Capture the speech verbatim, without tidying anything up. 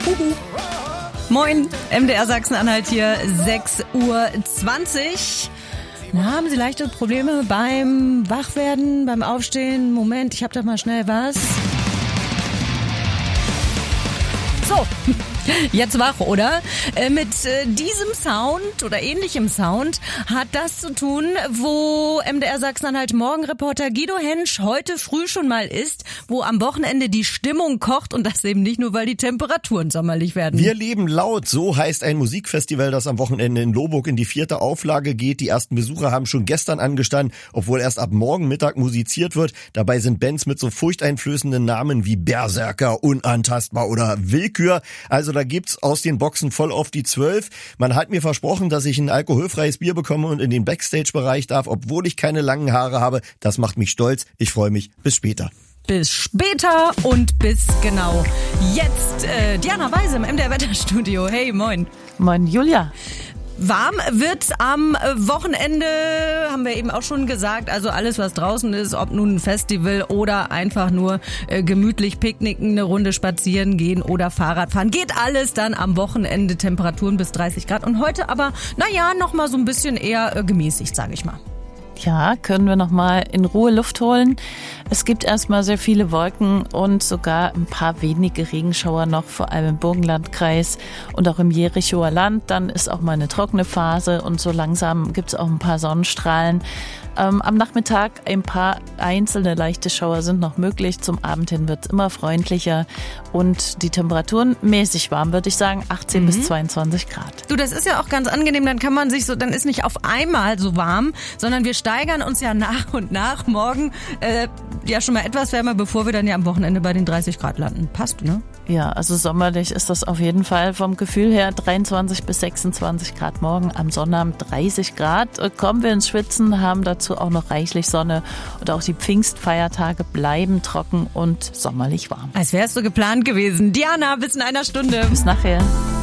Uhu. Moin, M D R Sachsen-Anhalt hier, sechs Uhr zwanzig. Na, haben Sie leichte Probleme beim Wachwerden, beim Aufstehen? Moment, ich hab doch mal schnell was. So, jetzt wach, oder? Äh, mit äh, diesem Sound oder ähnlichem Sound hat das zu tun, wo M D R Sachsen-Anhalt Morgenreporter Guido Hensch heute früh schon mal ist, wo am Wochenende die Stimmung kocht und das eben nicht nur, weil die Temperaturen sommerlich werden. Wir leben laut, so heißt ein Musikfestival, das am Wochenende in Lohburg in die vierte Auflage geht. Die ersten Besucher haben schon gestern angestanden, obwohl erst ab morgen Mittag musiziert wird. Dabei sind Bands mit so furchteinflößenden Namen wie Berserker, Unantastbar oder Willkür. Also da gibt's aus den Boxen voll auf die zwölf. Man hat mir versprochen, dass ich ein alkoholfreies Bier bekomme und in den Backstage-Bereich darf, obwohl ich keine langen Haare habe. Das macht mich stolz. Ich freue mich. Bis später. Bis später und bis genau jetzt. Äh, Diana Weise im M D R Wetterstudio. Hey, moin. Moin, Julia. Warm wird am Wochenende, haben wir eben auch schon gesagt, also alles, was draußen ist, ob nun ein Festival oder einfach nur äh, gemütlich picknicken, eine Runde spazieren gehen oder Fahrrad fahren, geht alles dann am Wochenende, Temperaturen bis dreißig Grad und heute aber, naja, nochmal so ein bisschen eher äh, gemäßigt, sage ich mal. Ja, können wir noch mal in Ruhe Luft holen. Es gibt erstmal sehr viele Wolken und sogar ein paar wenige Regenschauer noch, vor allem im Burgenlandkreis und auch im Jerichower Land. Dann ist auch mal eine trockene Phase und so langsam gibt es auch ein paar Sonnenstrahlen. Ähm, am Nachmittag ein paar einzelne leichte Schauer sind noch möglich. Zum Abend hin wird es immer freundlicher und die Temperaturen mäßig warm, würde ich sagen, achtzehn mhm. bis zweiundzwanzig Grad. Du, das ist ja auch ganz angenehm, dann kann man sich so, dann ist nicht auf einmal so warm, sondern wir steigern uns ja nach und nach. Morgen äh, ja schon mal etwas wärmer, bevor wir dann ja am Wochenende bei den dreißig Grad landen. Passt, ne? Ja, also sommerlich ist das auf jeden Fall vom Gefühl her. Dreiundzwanzig bis sechsundzwanzig Grad morgen, am Sonnabend dreißig Grad. Kommen wir ins Schwitzen, haben dazu auch noch reichlich Sonne und auch die Pfingstfeiertage bleiben trocken und sommerlich warm. Als wär's so geplant gewesen. Diana, bis in einer Stunde. Bis nachher.